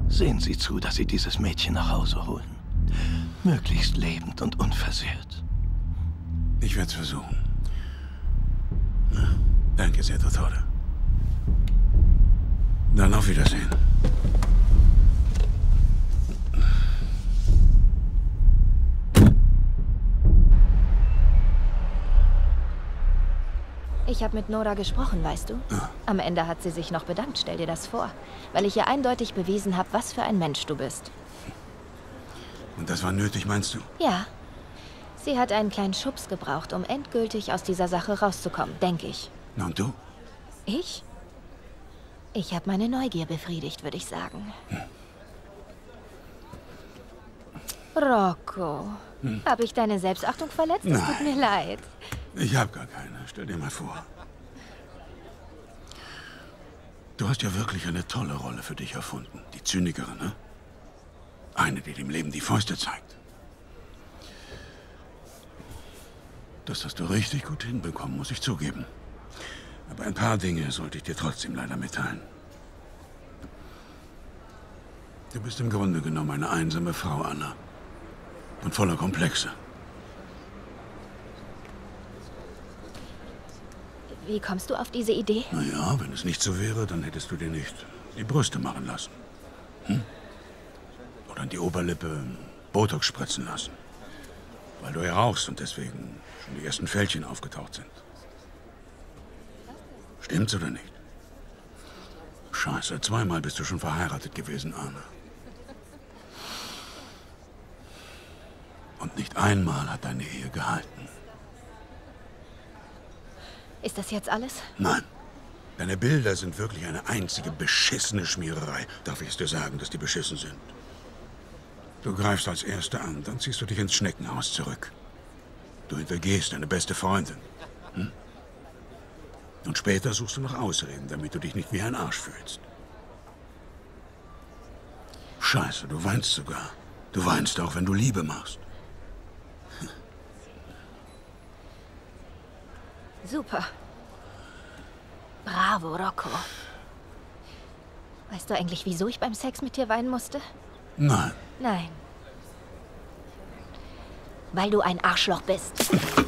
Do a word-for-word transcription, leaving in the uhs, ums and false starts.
Sehen Sie zu, dass Sie dieses Mädchen nach Hause holen. Möglichst lebend und unversehrt. Ich werde es versuchen. Na, danke sehr, Dottore. Dann auf Wiedersehen. Ich habe mit Nora gesprochen, weißt du? Ah. Am Ende hat sie sich noch bedankt, stell dir das vor. Weil ich ihr eindeutig bewiesen habe, was für ein Mensch du bist. Und das war nötig, meinst du? Ja. Sie hat einen kleinen Schubs gebraucht, um endgültig aus dieser Sache rauszukommen, denke ich. Na und du? Ich? Ich habe meine Neugier befriedigt, würde ich sagen. Hm. Rocco, hm. habe ich deine Selbstachtung verletzt? Es tut mir leid. Ich habe gar keine. Stell dir mal vor. Du hast ja wirklich eine tolle Rolle für dich erfunden. Die Zynikerin, ne? Eine, die dem Leben die Fäuste zeigt. Das hast du richtig gut hinbekommen, muss ich zugeben. Aber ein paar Dinge sollte ich dir trotzdem leider mitteilen. Du bist im Grunde genommen eine einsame Frau, Anna. Und voller Komplexe. Wie kommst du auf diese Idee? Naja, wenn es nicht so wäre, dann hättest du dir nicht die Brüste machen lassen. Hm? Oder an die Oberlippe Botox spritzen lassen. Weil du ja rauchst und deswegen schon die ersten Fältchen aufgetaucht sind. Stimmt's oder nicht? Scheiße, zweimal bist du schon verheiratet gewesen, Anna. Und nicht einmal hat deine Ehe gehalten. Ist das jetzt alles? Nein. Deine Bilder sind wirklich eine einzige beschissene Schmiererei. Darf ich es dir sagen, dass die beschissen sind? Du greifst als Erste an, dann ziehst du dich ins Schneckenhaus zurück. Du hintergehst deine beste Freundin. Hm? Und später suchst du noch Ausreden, damit du dich nicht wie ein Arsch fühlst. Scheiße, du weinst sogar. Du weinst auch, wenn du Liebe machst. Super. Bravo, Rocco. Weißt du eigentlich, wieso ich beim Sex mit dir weinen musste? Nein. Nein. Weil du ein Arschloch bist.